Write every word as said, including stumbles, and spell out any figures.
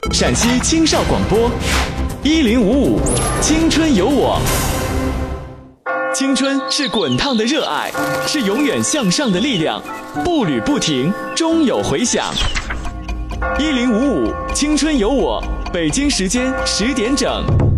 陕西青少广播，一零五五，青春有我。青春是滚烫的热爱，是永远向上的力量，步履不停，终有回响。一零五五，青春有我，北京时间十点整。